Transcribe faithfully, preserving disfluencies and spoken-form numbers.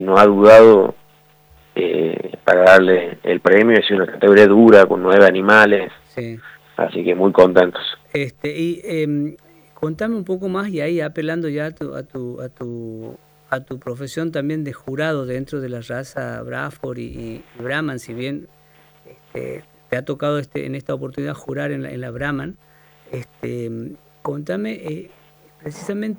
no ha dudado eh, para darle el premio. Es una categoría dura, con nueve animales, Sí. así que muy contentos. Este, y eh, contame un poco más, y ahí apelando ya a tu, a tu, a tu, a tu profesión también de jurado dentro de la raza Braford y, y Brahman, si bien este, te ha tocado este, en esta oportunidad jurar en la, en la Brahman, este, contame eh, precisamente